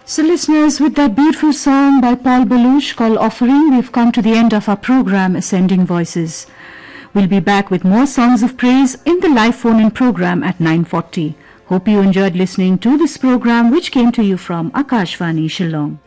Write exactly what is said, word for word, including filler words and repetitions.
So listeners, with that beautiful song by Paul Belush called Offering, we've come to the end of our program, Ascending Voices. We'll be back with more songs of praise in the live phone-in program at nine forty. Hope you enjoyed listening to this program which came to you from Akashvani Shillong.